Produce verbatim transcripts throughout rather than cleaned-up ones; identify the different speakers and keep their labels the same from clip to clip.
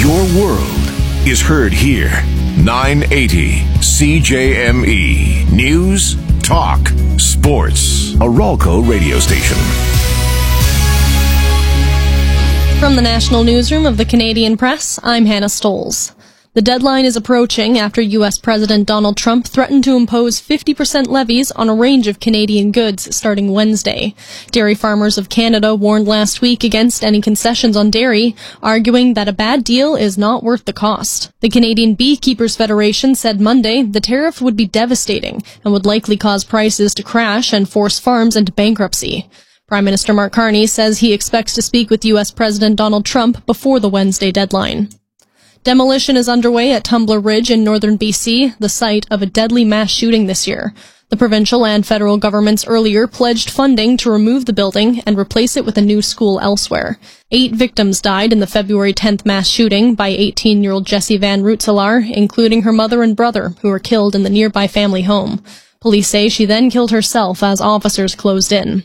Speaker 1: Your world is heard here. nine eighty C J M E. News, talk, sports. A Ralco radio station.
Speaker 2: From the National Newsroom of the Canadian Press, I'm Hannah Stolz. The deadline is approaching after U S President Donald Trump threatened to impose fifty percent levies on a range of Canadian goods starting Wednesday. Dairy Farmers of Canada warned last week against any concessions on dairy, arguing that a bad deal is not worth the cost. The Canadian Beekeepers Federation said Monday the tariff would be devastating and would likely cause prices to crash and force farms into bankruptcy. Prime Minister Mark Carney says he expects to speak with U S President Donald Trump before the Wednesday deadline. Demolition is underway at Tumbler Ridge in northern B C, the site of a deadly mass shooting this year. The provincial and federal governments earlier pledged funding to remove the building and replace it with a new school elsewhere. Eight victims died in the February tenth mass shooting by eighteen-year-old Jessie Van Rootselaar, including her mother and brother, who were killed in the nearby family home. Police say she then killed herself as officers closed in.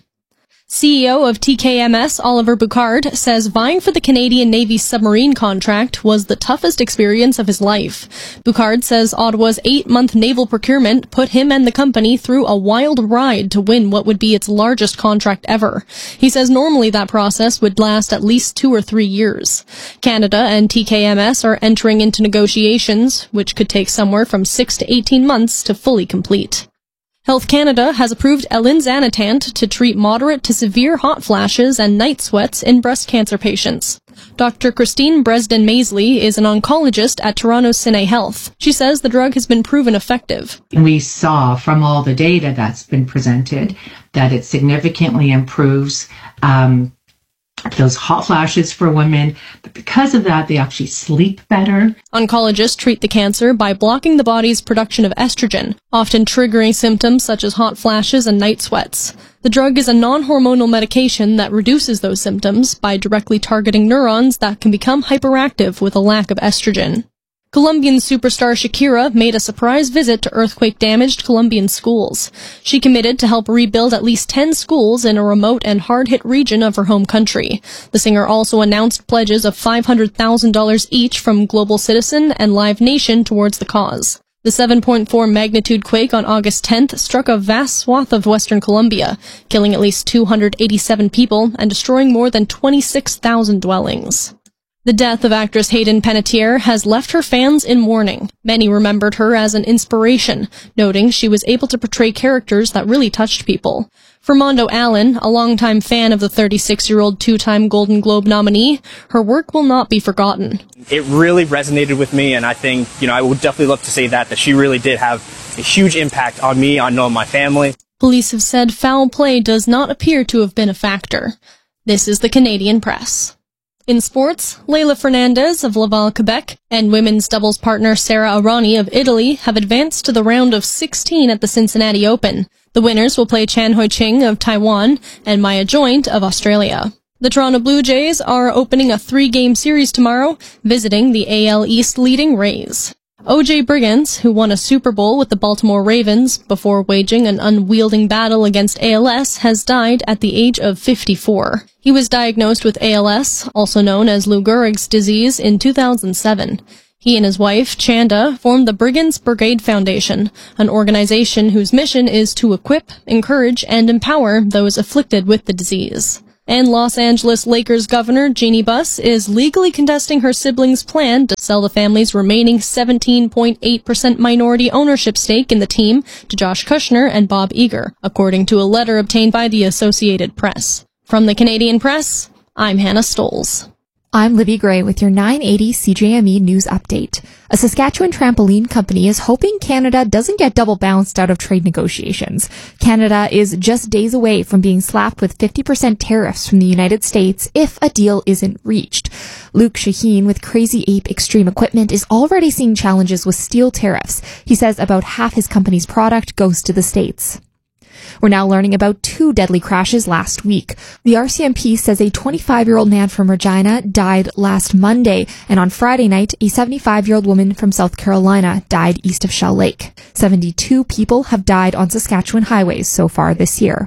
Speaker 2: C E O of T K M S, Oliver Bouchard, says vying for the Canadian Navy's submarine contract was the toughest experience of his life. Bouchard says Ottawa's eight-month naval procurement put him and the company through a wild ride to win what would be its largest contract ever. He says normally that process would last at least two or three years. Canada and T K M S are entering into negotiations, which could take somewhere from six to eighteen months to fully complete. Health Canada has approved elinzanetant to treat moderate to severe hot flashes and night sweats in breast cancer patients. Doctor Christine Bresden-Maisley is an oncologist at Toronto Cine Health. She says the drug has been proven effective.
Speaker 3: We saw from all the data that's been presented that it significantly improves um, those hot flashes for women, but because of that, they actually sleep better.
Speaker 2: Oncologists treat the cancer by blocking the body's production of estrogen, often triggering symptoms such as hot flashes and night sweats. The drug is a non-hormonal medication that reduces those symptoms by directly targeting neurons that can become hyperactive with a lack of estrogen. Colombian superstar Shakira made a surprise visit to earthquake-damaged Colombian schools. She committed to help rebuild at least ten schools in a remote and hard-hit region of her home country. The singer also announced pledges of five hundred thousand dollars each from Global Citizen and Live Nation towards the cause. The seven point four magnitude quake on August tenth struck a vast swath of western Colombia, killing at least two hundred eighty-seven people and destroying more than twenty-six thousand dwellings. The death of actress Hayden Panettiere has left her fans in mourning. Many remembered her as an inspiration, noting she was able to portray characters that really touched people. For Mondo Allen, a longtime fan of the thirty-six-year-old two-time Golden Globe nominee, her work will not be forgotten.
Speaker 4: It really resonated with me, and I think, you know, I would definitely love to say that, that she really did have a huge impact on me, on my family.
Speaker 2: Police have said foul play does not appear to have been a factor. This is the Canadian Press. In sports, Leila Fernandez of Laval, Quebec, and women's doubles partner Sara Errani of Italy have advanced to the round of sixteen at the Cincinnati Open. The winners will play Chan Hoi-ching of Taiwan and Maya Joint of Australia. The Toronto Blue Jays are opening a three-game series tomorrow, visiting the A L East leading Rays. O J Brigance, who won a Super Bowl with the Baltimore Ravens before waging an unwielding battle against A L S, has died at the age of fifty-four. He was diagnosed with A L S, also known as Lou Gehrig's disease, in two thousand seven. He and his wife, Chanda, formed the Brigance Brigade Foundation, an organization whose mission is to equip, encourage, and empower those afflicted with the disease. And Los Angeles Lakers Governor Jeannie Buss is legally contesting her siblings' plan to sell the family's remaining seventeen point eight percent minority ownership stake in the team to Josh Kushner and Bob Iger, according to a letter obtained by the Associated Press. From the Canadian Press, I'm Hannah Stolz.
Speaker 5: I'm Libby Gray with your nine eighty C J M E News Update. A Saskatchewan trampoline company is hoping Canada doesn't get double bounced out of trade negotiations. Canada is just days away from being slapped with fifty percent tariffs from the United States if a deal isn't reached. Luke Shaheen with Crazy Ape Extreme Equipment is already seeing challenges with steel tariffs. He says about half his company's product goes to the States. We're now learning about two deadly crashes last week. The R C M P says a twenty-five-year-old man from Regina died last Monday, and on Friday night, a seventy-five-year-old woman from South Carolina died east of Shell Lake. seventy-two people have died on Saskatchewan highways so far this year.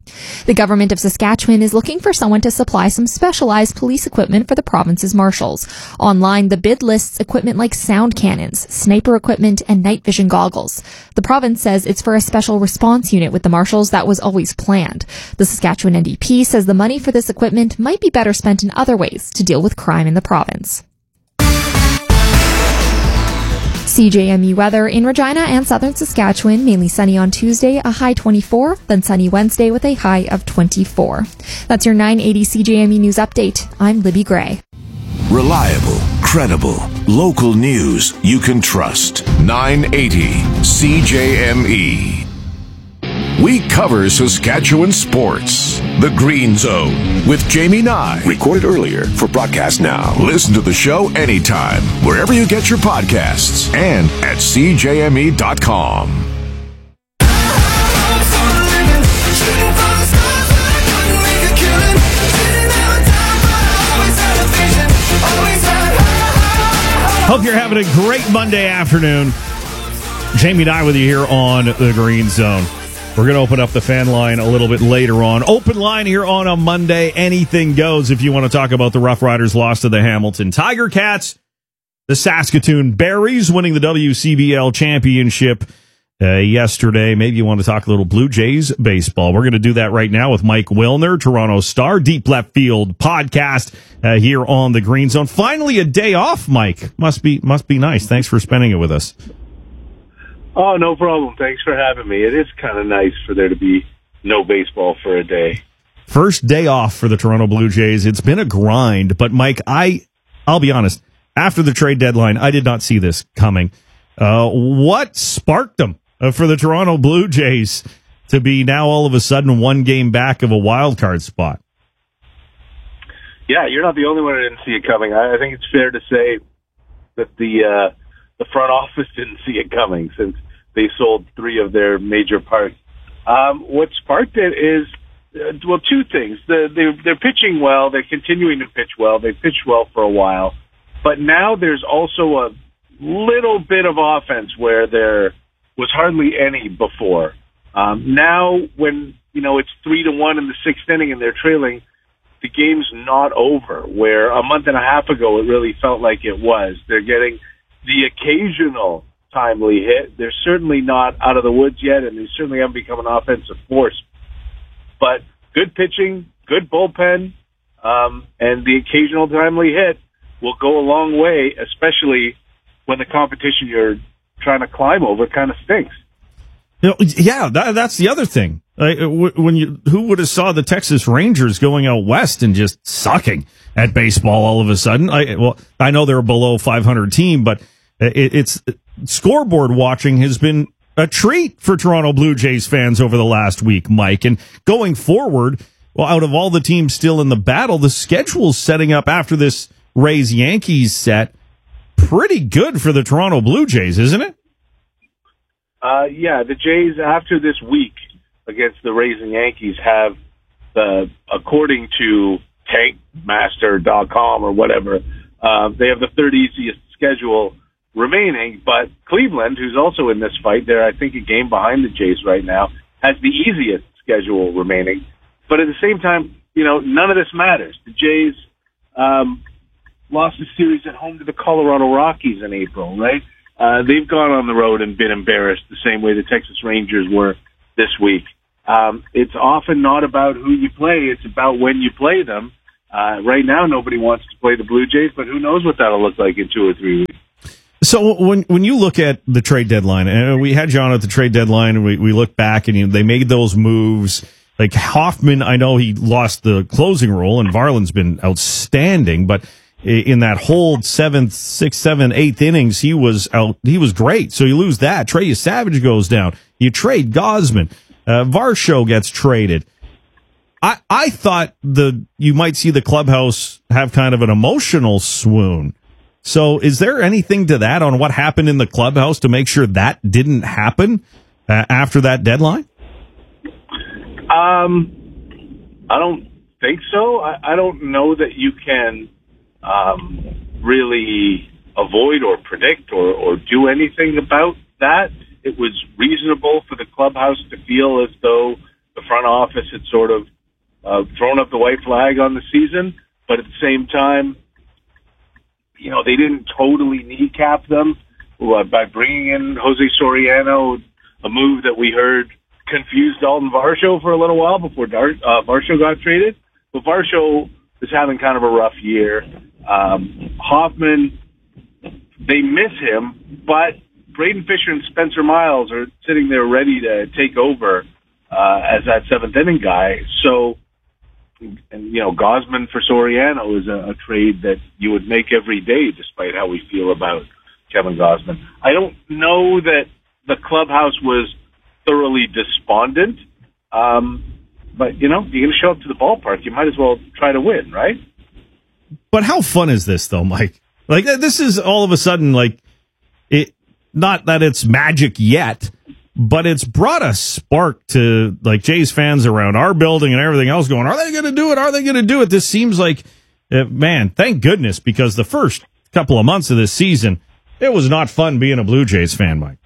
Speaker 5: The government of Saskatchewan is looking for someone to supply some specialized police equipment for the province's marshals. Online, the bid lists equipment like sound cannons, sniper equipment, and night vision goggles. The province says it's for a special response unit with the marshals that was always planned. The Saskatchewan N D P says the money for this equipment might be better spent in other ways to deal with crime in the province. C J M E weather in Regina and southern Saskatchewan, mainly sunny on Tuesday, a high twenty-four, then sunny Wednesday with a high of twenty-four. That's your nine eighty C J M E News Update. I'm Libby Gray.
Speaker 1: Reliable, credible, local news you can trust. nine eighty C J M E. We cover Saskatchewan sports. The Green Zone with Jamie Nye. Recorded earlier for broadcast now. Listen to the show anytime, wherever you get your podcasts, and at C J M E dot com.
Speaker 6: Hope you're having a great Monday afternoon. Jamie Nye with you here on The Green Zone. We're going to open up the fan line a little bit later on. Open line here on a Monday. Anything goes if you want to talk about the Rough Riders' loss to the Hamilton Tiger Cats. The Saskatoon Berries winning the W C B L championship uh, yesterday. Maybe you want to talk a little Blue Jays baseball. We're going to do that right now with Mike Wilner, Toronto Star, Deep Left Field podcast uh, here on the Green Zone. Finally, a day off, Mike. Must be must be nice. Thanks for spending it with us.
Speaker 7: Oh, no problem. Thanks for having me. It is kind of nice for there to be no baseball for a day.
Speaker 6: First day off for the Toronto Blue Jays. It's been a grind, but Mike, I, I'll be honest, after the trade deadline, I did not see this coming. Uh, what sparked them uh, for the Toronto Blue Jays to be now all of a sudden one game back of a wild card spot?
Speaker 7: Yeah, you're not the only one who didn't see it coming. I, I think it's fair to say that the, uh, the front office didn't see it coming since they sold three of their major parts. Um, what sparked it is, uh, well, two things. The, they're, they're pitching well. They're continuing to pitch well. They've pitched well for a while. But now there's also a little bit of offense where there was hardly any before. Um, now when, you know, it's three to one in the sixth inning and they're trailing, the game's not over, where a month and a half ago it really felt like it was. They're getting the occasional timely hit. They're certainly not out of the woods yet, and they certainly haven't become an offensive force. But good pitching, good bullpen, um, and the occasional timely hit will go a long way, especially when the competition you're trying to climb over kind of stinks.
Speaker 6: You know, yeah, that, that's the other thing. Like, when you, who would have saw the Texas Rangers going out west and just sucking at baseball all of a sudden? I, well, I know they're a below five hundred team, but it, it's scoreboard watching has been a treat for Toronto Blue Jays fans over the last week, Mike. And going forward, well, out of all the teams still in the battle, the schedule's setting up after this Rays Yankees set pretty good for the Toronto Blue Jays, isn't it?
Speaker 7: Uh, yeah, the Jays after this week against the Rays and Yankees have the, according to tank master dot com or whatever, uh, they have the third easiest schedule remaining, but Cleveland, who's also in this fight, they're, I think, a game behind the Jays right now, has the easiest schedule remaining. But at the same time, you know, none of this matters. The Jays um, lost a series at home to the Colorado Rockies in April, right? Uh, they've gone on the road and been embarrassed the same way the Texas Rangers were this week. Um, it's often not about who you play. It's about when you play them. Uh, right now, nobody wants to play the Blue Jays, but who knows what that'll look like in two or three weeks.
Speaker 6: So when when you look at the trade deadline, and we had John at the trade deadline, and we, we look back, and you know, they made those moves. Like Hoffman, I know he lost the closing role, and Varland's been outstanding, but in that whole seventh, sixth, seventh, eighth innings, he was out. He was great. So you lose that. Trey Savage goes down. You trade Gosman. Uh, Varsho gets traded. I I thought the you might see the clubhouse have kind of an emotional swoon. So is there anything to that on what happened in the clubhouse to make sure that didn't happen uh, after that deadline?
Speaker 7: Um, I don't think so. I, I don't know that you can um, really avoid or predict or, or do anything about that. It was reasonable for the clubhouse to feel as though the front office had sort of uh, thrown up the white flag on the season, but at the same time, you know, they didn't totally kneecap them uh, by bringing in Jose Soriano, a move that we heard confused Dalton Varsho for a little while before Dar- uh, Varsho got traded. But Varsho is having kind of a rough year. Um, Hoffman, they miss him, but Braden Fisher and Spencer Miles are sitting there ready to take over uh, as that seventh inning guy. So, and, you know, Gosman for Soriano is a, a trade that you would make every day, despite how we feel about Kevin Gosman. I don't know that the clubhouse was thoroughly despondent, um, but, you know, you're going to show up to the ballpark. You might as well try to win, right?
Speaker 6: But how fun is this, though, Mike? Like, this is all of a sudden, like, it. Not that it's magic yet, but it's brought a spark to, like, Jays fans around our building and everything else going, are they going to do it? Are they going to do it? This seems like, uh, man, thank goodness, because the first couple of months of this season, it was not fun being a Blue Jays fan, Mike.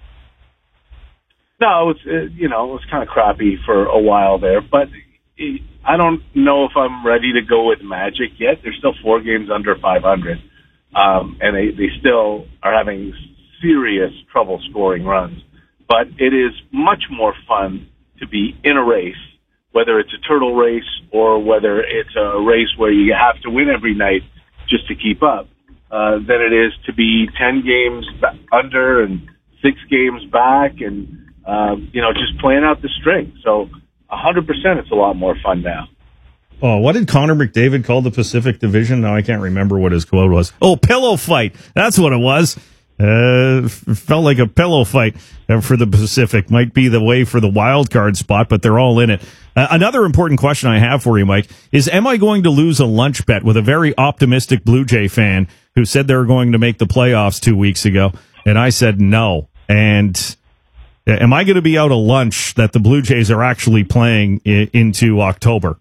Speaker 7: No, it's, uh, you know, it was kind of crappy for a while there, but I don't know if I'm ready to go with magic yet. They're still four games under five hundred, um, and they, they still are having serious trouble scoring runs. But it is much more fun to be in a race, whether it's a turtle race or whether it's a race where you have to win every night just to keep up, uh, than it is to be ten games under and six games back and, um, you know, just playing out the string. So one hundred percent it's a lot more fun now.
Speaker 6: Oh, what did Connor McDavid call the Pacific Division? Now I can't remember what his quote was. Oh, pillow fight. That's what it was. Uh, felt like a pillow fight for the Pacific. Might be the way for the wild card spot, but they're all in it. Uh, another important question I have for you, Mike, is am I going to lose a lunch bet with a very optimistic Blue Jay fan who said they were going to make the playoffs two weeks ago? And I said no. And am I going to be out a lunch that the Blue Jays are actually playing I- into October?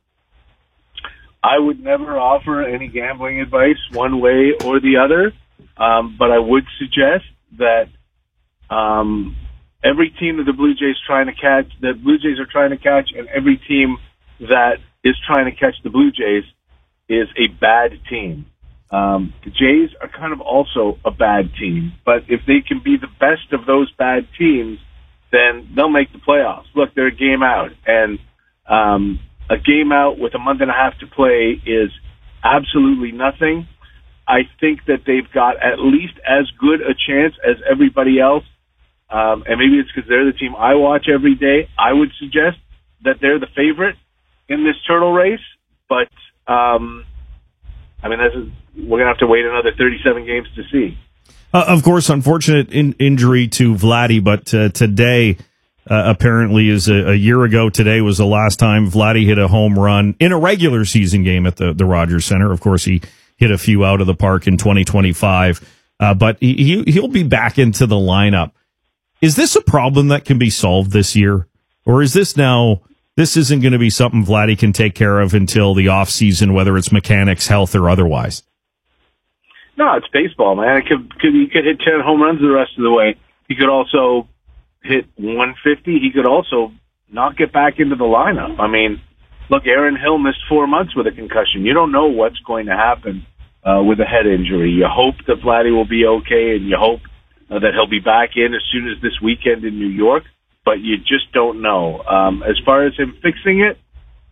Speaker 7: I would never offer any gambling advice one way or the other. Um, but I would suggest that um, every team that the Blue Jays trying to catch, that Blue Jays are trying to catch, and every team that is trying to catch the Blue Jays is a bad team. Um, the Jays are kind of also a bad team, but if they can be the best of those bad teams, then they'll make the playoffs. Look, they're a game out, and um, a game out with a month and a half to play is absolutely nothing. I think that they've got at least as good a chance as everybody else, um, and maybe it's because they're the team I watch every day. I would suggest that they're the favorite in this turtle race, but um, I mean, this is, we're going to have to wait another thirty-seven games to see.
Speaker 6: Uh, of course, unfortunate in- injury to Vladdy, but uh, today uh, apparently is a, a year ago. Today was the last time Vladdy hit a home run in a regular season game at the, the Rogers Center. Of course, he hit a few out of the park in twenty twenty-five, uh, but he, he'll be back into the lineup. Is this a problem that can be solved this year? Or is this now, this isn't going to be something Vladdy can take care of until the off season, whether it's mechanics, health, or otherwise?
Speaker 7: No, it's baseball, man. It could, could, he could hit ten home runs the rest of the way. He could also hit one fifty. He could also not get back into the lineup. I mean, look, Aaron Hill missed four months with a concussion. You don't know what's going to happen uh, with a head injury. You hope that Vladdy will be okay, and you hope uh, that he'll be back in as soon as this weekend in New York, but you just don't know. Um, as far as him fixing it,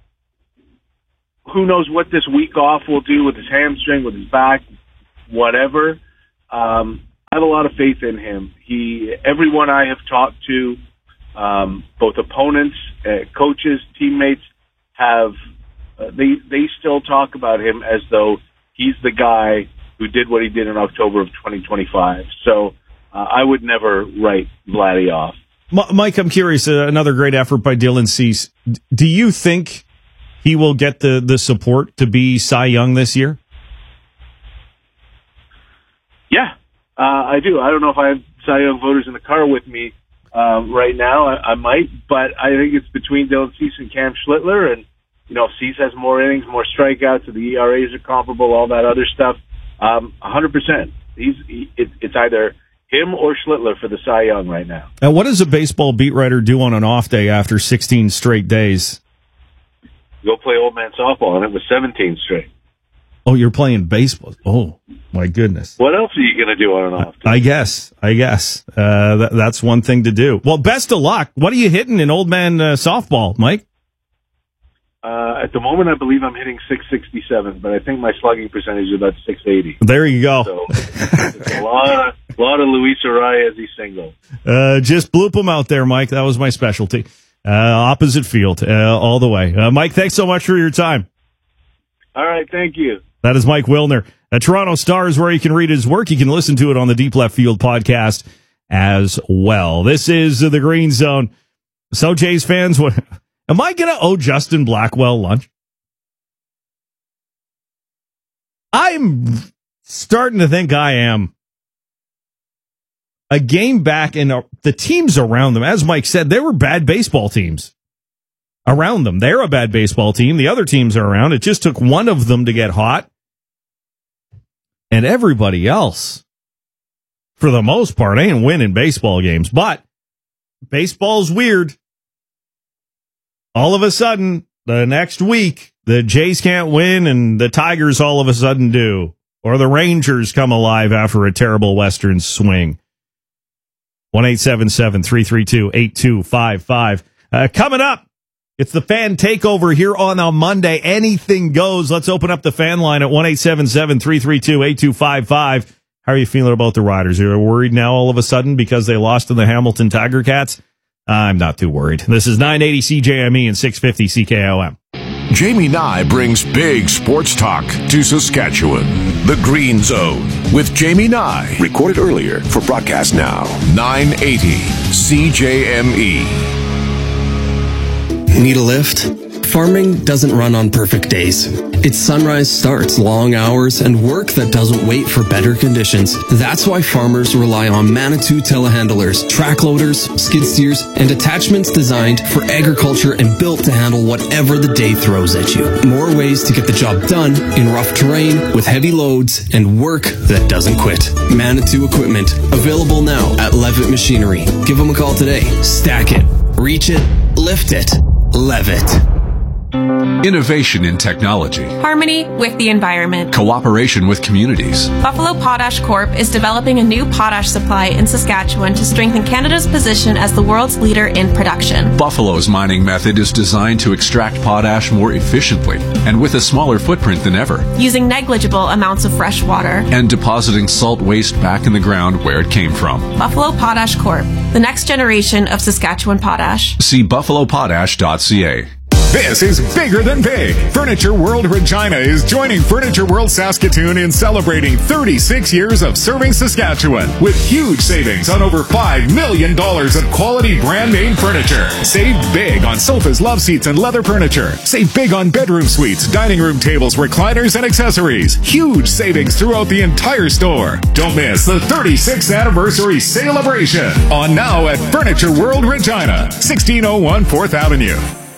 Speaker 7: who knows what this week off will do with his hamstring, with his back, whatever. Um, I have a lot of faith in him. He, everyone I have talked to, um, both opponents, uh, coaches, teammates, have uh, they they still talk about him as though he's the guy who did what he did in October of twenty twenty-five. So uh, I would never write Vladdy off.
Speaker 6: Mike, I'm curious. Uh, another great effort by Dylan Cease. Do you think he will get the, the support to be Cy Young this year?
Speaker 7: Yeah, uh, I do. I don't know if I have Cy Young voters in the car with me um, right now. I, I might, but I think it's between Dylan Cease and Cam Schlittler. And, you know, if Cease has more innings, more strikeouts, so the E R As are comparable, all that other stuff, um, one hundred percent. He's, he, it, it's either him or Schlittler for the Cy Young right now.
Speaker 6: And what does a baseball beat writer do on an off day after sixteen straight days
Speaker 7: go play old man softball, and it was seventeen straight.
Speaker 6: Oh, you're playing baseball. Oh, my goodness.
Speaker 7: What else are you going to do on and off?
Speaker 6: I guess. I guess. Uh, that, that's one thing to do. Well, best of luck. What are you hitting in old man uh, softball, Mike?
Speaker 7: Uh, at the moment, I believe I'm hitting six sixty-seven, but I think my slugging percentage is about six eighty.
Speaker 6: There you go.
Speaker 7: So it's a lot of, lot of Luis Arias single.
Speaker 6: Uh, just bloop them out there, Mike. That was my specialty. Uh, opposite field, uh, all the way. Uh, Mike, thanks so much for your time.
Speaker 7: All right, thank you.
Speaker 6: That is Mike Wilner. At Toronto Star is where you can read his work. You can listen to it on the Deep Left Field podcast as well. This is uh, the Green Zone. So, Jays fans, what, am I going to owe Justin Blackwell lunch? I'm starting to think I am. A game back, and uh, the teams around them, as Mike said, they were bad baseball teams around them. They're a bad baseball team. The other teams are around. It just took one of them to get hot. And everybody else, for the most part, ain't winning baseball games. But baseball's weird. All of a sudden, the next week, the Jays can't win, and the Tigers all of a sudden do. Or the Rangers come alive after a terrible Western swing. one eight seven seven, three three two, eight two five five. Uh, coming up, it's the fan takeover here on a Monday. Anything goes. Let's open up the fan line at one eight seven seven, three three two, eight two five five. How are you feeling about the Riders? Are you worried now all of a sudden because they lost to the Hamilton Tiger Cats? I'm not too worried. This is nine eighty C J M E and six fifty C K O M.
Speaker 1: Jamie Nye brings big sports talk to Saskatchewan. The Green Zone with Jamie Nye. Recorded earlier for broadcast now. nine eighty C J M E.
Speaker 8: Need a lift? Farming doesn't run on perfect days. Its sunrise starts, long hours, and work that doesn't wait for better conditions. That's why farmers rely on Manitou telehandlers, track loaders, skid steers, and attachments designed for agriculture and built to handle whatever the day throws at you. More ways to get the job done in rough terrain with heavy loads and work that doesn't quit. Manitou equipment, available now at Levitt Machinery. Give them a call today. Stack it, reach it, lift it, Levitt.
Speaker 9: Innovation in technology.
Speaker 10: Harmony with the environment.
Speaker 9: Cooperation with communities.
Speaker 10: Buffalo Potash Corp is developing a new potash supply in Saskatchewan to strengthen Canada's position as the world's leader in production.
Speaker 9: Buffalo's mining method is designed to extract potash more efficiently and with a smaller footprint than ever.
Speaker 10: Using negligible amounts of fresh water.
Speaker 9: And depositing salt waste back in the ground where it came from.
Speaker 10: Buffalo Potash Corp, the next generation of Saskatchewan potash.
Speaker 9: See buffalo potash dot c a.
Speaker 11: This is bigger than big. Furniture World Regina is joining Furniture World Saskatoon in celebrating thirty-six years of serving Saskatchewan with huge savings on over five million dollars of quality brand name furniture. Save big on sofas, love seats, and leather furniture. Save big on bedroom suites, dining room tables, recliners, and accessories. Huge savings throughout the entire store. Don't miss the thirty-sixth anniversary celebration on now at Furniture World Regina, sixteen oh one fourth Avenue.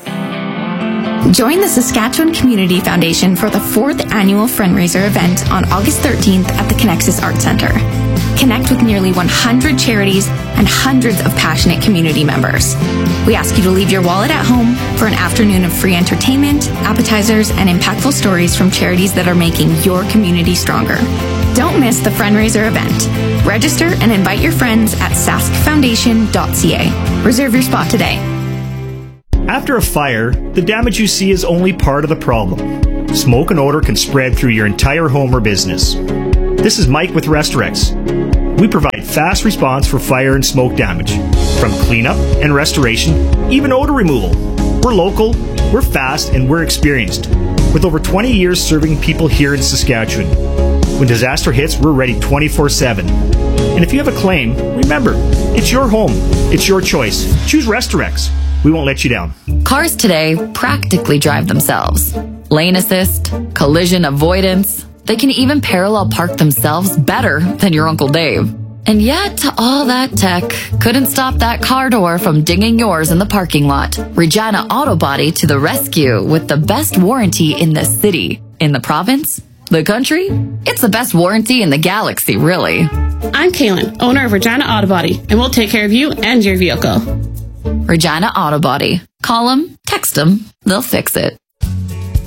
Speaker 12: Join the Saskatchewan Community Foundation for the fourth annual Friendraiser event on August thirteenth at the Connexus Arts Centre. Connect with nearly one hundred charities and hundreds of passionate community members. We ask you to leave your wallet at home for an afternoon of free entertainment, appetizers, and impactful stories from charities that are making your community stronger. Don't miss the Friendraiser event. Register and invite your friends at sask foundation dot c a. Reserve your spot today.
Speaker 13: After a fire, the damage you see is only part of the problem. Smoke and odor can spread through your entire home or business. This is Mike with Restorex. We provide fast response for fire and smoke damage, from cleanup and restoration, even odor removal. We're local, we're fast, and we're experienced, with over twenty years serving people here in Saskatchewan. When disaster hits, we're ready twenty-four seven. And if you have a claim, remember, it's your home, it's your choice. Choose Restorex. We won't let you down.
Speaker 14: Cars today practically drive themselves. Lane assist, collision avoidance. They can even parallel park themselves better than your Uncle Dave. And yet, all that tech couldn't stop that car door from dinging yours in the parking lot. Regina Auto Body to the rescue with the best warranty in the city. In the province? The country? It's the best warranty in the galaxy, really.
Speaker 15: I'm Kaylin, owner of Regina Auto Body, and we'll take care of you and your vehicle.
Speaker 14: Regina Auto Body. Call them, text them, they'll fix it.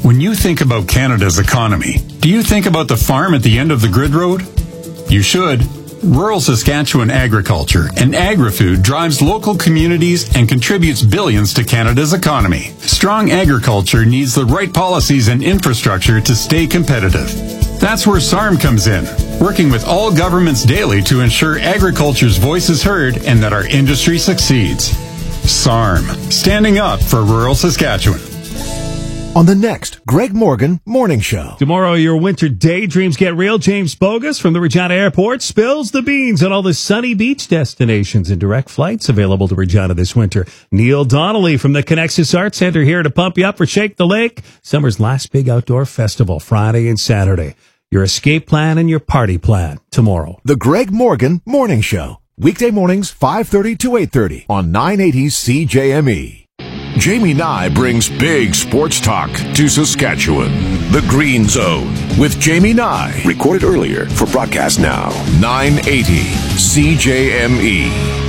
Speaker 11: When you think about Canada's economy, do you think about the farm at the end of the grid road? You should. Rural Saskatchewan agriculture and agri-food drives local communities and contributes billions to Canada's economy. Strong agriculture needs the right policies and infrastructure to stay competitive. That's where S A R M comes in, working with all governments daily to ensure agriculture's voice is heard and that our industry succeeds. S A R M, standing up for rural Saskatchewan.
Speaker 16: On the next Greg Morgan Morning Show.
Speaker 6: Tomorrow, your winter daydreams get real. James Bogus from the Regina Airport spills the beans on all the sunny beach destinations and direct flights available to Regina this winter. Neil Donnelly from the Connexus Arts Center here to pump you up for Shake the Lake, summer's last big outdoor festival, Friday and Saturday. Your escape plan and your party plan tomorrow.
Speaker 16: The Greg Morgan Morning Show. Weekday mornings, five thirty to eight thirty on nine eighty C J M E.
Speaker 1: Jamie Nye brings big sports talk to Saskatchewan. The Green Zone with Jamie Nye.
Speaker 17: Recorded earlier for broadcast now.
Speaker 1: nine eighty C J M E.